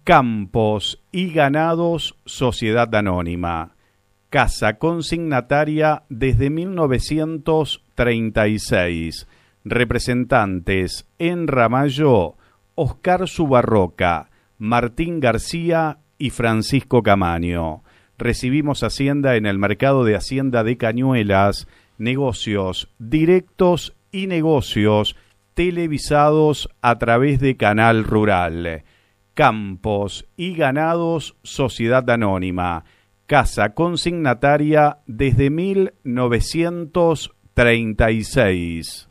Campos y Ganados Sociedad Anónima. Casa consignataria desde 1936. Representantes en Ramallo, Oscar Subarroca, Martín García y Francisco Camaño. Recibimos Hacienda en el Mercado de Hacienda de Cañuelas, negocios directos y negocios televisados a través de Canal Rural. Campos y Ganados Sociedad Anónima. Casa consignataria desde 1936.